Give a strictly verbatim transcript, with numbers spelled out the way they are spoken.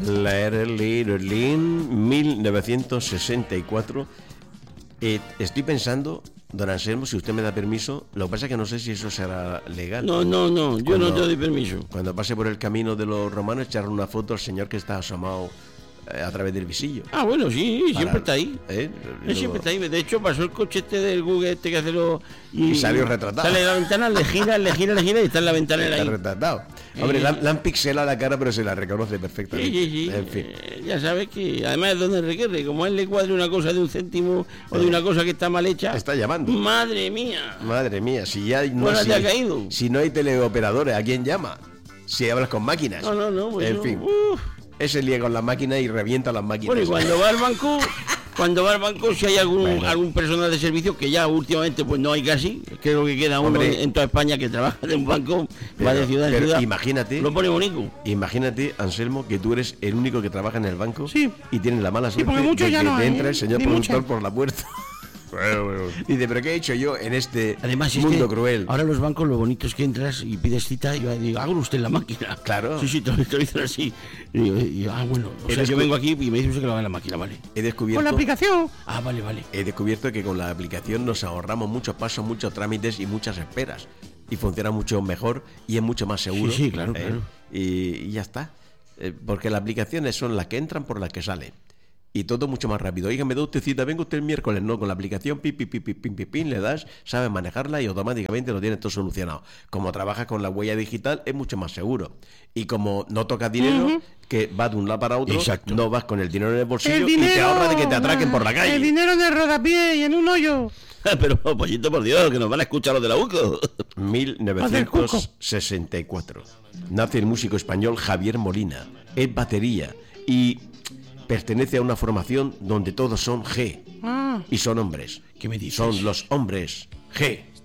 mil novecientos sesenta y cuatro. Eh, estoy pensando, don Anselmo, si usted me da permiso, lo que pasa es que no sé si eso será legal. No, no, no, yo Cuando- no te doy permiso. Cuando pase por el camino de los romanos, echarle una foto al señor que está asomado eh, a través del visillo. Ah, bueno, sí, Para- siempre está ahí. ¿eh? Él siempre está ahí. De hecho, pasó el coche este del Google este que hace lo... Y salió retratado. Sale de la ventana, le gira, le gira, le gira y está en la ventana Está ahí. retratado. Hombre, Eh. le han- le han pixelado la cara, pero se la reconoce Sí, perfectamente. sí, sí. En fin. Eh, ya sabes que además es donde requiere. Como a él le cuadre una cosa de un céntimo o de una cosa que está mal hecha. Está llamando. Madre mía. Madre mía, si ya no, Bueno, si, te ha caído. si no hay teleoperadores, ¿a quién llama? Si hablas con máquinas. No, no, no. Pues en no. fin, Uf. ese lía con las máquinas y revienta las máquinas. Bueno, y cuando va al banco, cuando va al banco, si hay algún Bueno. algún personal de servicio, que ya últimamente pues no hay casi, creo que queda uno Hombre. en, en toda España que trabaja en un banco, Pero- va de ciudad en pero ciudad. imagínate- Lo pone bonito. Imagínate, Anselmo, que tú eres el único que trabaja en el banco Sí. y tienes la mala Sí, suerte porque muchos de ya que no te hay, entra ¿eh? el señor Ni productor muchos. por la puerta. Dice, ¿pero qué he hecho yo en este Además, es mundo que cruel? ahora los bancos lo bonito es que entras y pides cita y digo, hágalo usted en la máquina. Claro. Sí, sí, te lo, te lo dicen así. Y digo, y yo, ah, bueno, o sea, Eres yo cu- vengo aquí y me dice usted que lo haga en la máquina, vale. He descubierto, Con la aplicación. Ah, vale, vale. he descubierto que con la aplicación nos ahorramos muchos pasos, muchos trámites y muchas esperas. Y funciona mucho mejor y es mucho más seguro. Sí, sí, claro, claro. Y, y ya está. Eh, porque las aplicaciones son las que entran por las que salen. Y todo mucho más rápido. Oiga, me da usted cita, venga usted el miércoles. No, con la aplicación, pim, pim, pim, pim, pim, pim, pim, le das, sabes manejarla y automáticamente lo tienes todo solucionado. Como trabajas con la huella digital, es mucho más seguro. Y como no tocas dinero, que va de un lado para otro, Exacto. no vas con el dinero en el bolsillo El y te dinero. ahorras de que te atraquen por la El calle. dinero en el rodapié y en un hoyo. Pero, pollito, por Dios, que nos van a escuchar los de la U C O. mil novecientos sesenta y cuatro. Nace el músico español Javier Molina. Es batería y pertenece a una formación donde todos son G. Ah. Y son hombres. ¿Qué me dices? Son los hombres G.